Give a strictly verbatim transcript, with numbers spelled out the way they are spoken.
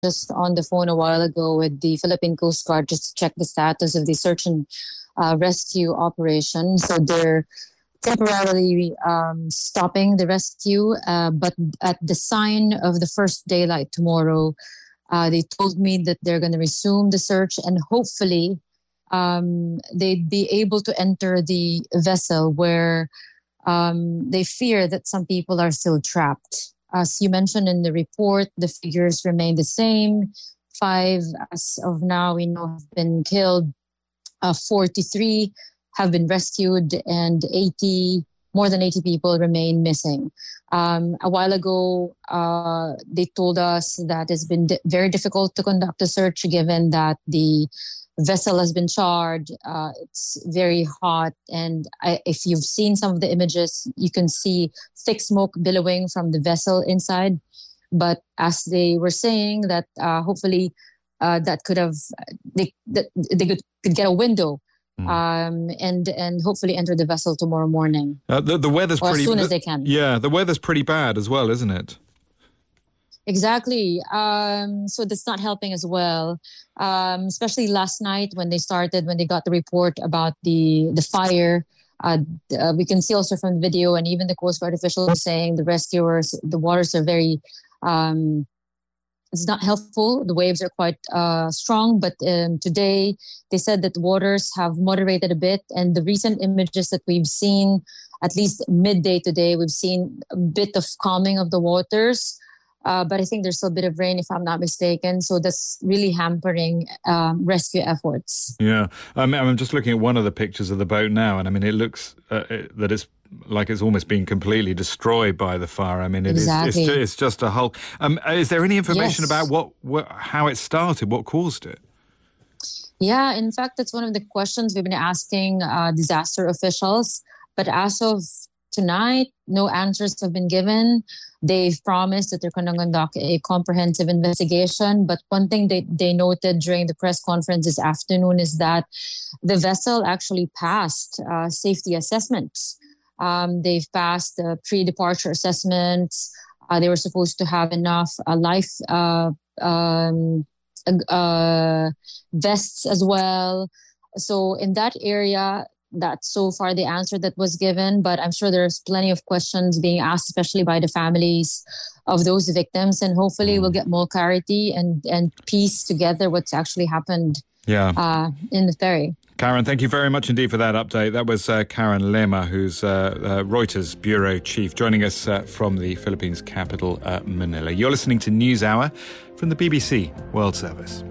just on the phone a while ago with the Philippine Coast Guard just to check the status of the search and uh, rescue operation. So they're temporarily um, stopping the rescue, uh, but at the sign of the first daylight tomorrow, uh, they told me that they're going to resume the search and hopefully um, they'd be able to enter the vessel where um, they fear that some people are still trapped. As you mentioned in the report, the figures remain the same. Five, as of now, we know have been killed. Uh, forty-three have been rescued, and eighty, more than eighty people remain missing. Um, a while ago, uh, they told us that it's been di- very difficult to conduct a search given that the vessel has been charred. Uh, it's very hot. And I, if you've seen some of the images, you can see thick smoke billowing from the vessel inside. But as they were saying that uh, hopefully uh, that could have, they, that they could, could get a window mm. um, and and hopefully enter the vessel tomorrow morning. Uh, the, the weather's or pretty... as soon the, as they can. Yeah, the weather's pretty bad as well, isn't it? Exactly. Um, so that's not helping as well. Um, especially last night when they started, when they got the report about the the fire. Uh, uh, we can see also from the video, and even the Coast Guard officials saying the rescuers, the waters are very, um, it's not helpful. The waves are quite uh, strong. But um, today they said that the waters have moderated a bit, and the recent images that we've seen, at least midday today, we've seen a bit of calming of the waters. Uh, but I think there's still a bit of rain, if I'm not mistaken. So that's really hampering um, rescue efforts. Yeah. Um, I'm just looking at one of the pictures of the boat now, and I mean, it looks uh, it, that it's like it's almost been completely destroyed by the fire. I mean, it exactly. is, it's, ju- it's just a hulk. Um, is there any information yes. about what, what how it started, what caused it? Yeah, in fact, that's one of the questions we've been asking uh, disaster officials. But as of tonight, no answers have been given. They've promised that they're going to conduct a comprehensive investigation. But one thing they, they noted during the press conference this afternoon is that the vessel actually passed uh, safety assessments. Um, they've passed the pre-departure assessments. Uh, they were supposed to have enough uh, life uh, um, uh, vests as well. So in that area, that's so far the answer that was given, but I'm sure there's plenty of questions being asked, especially by the families of those victims, and hopefully we'll get more clarity and, and piece together what's actually happened yeah. uh, in the ferry. Karen, thank you very much indeed for that update. That was uh, Karen Lema, who's uh, uh, Reuters bureau chief, joining us uh, from the Philippines capital, uh, Manila. You're listening to NewsHour from the B B C World Service.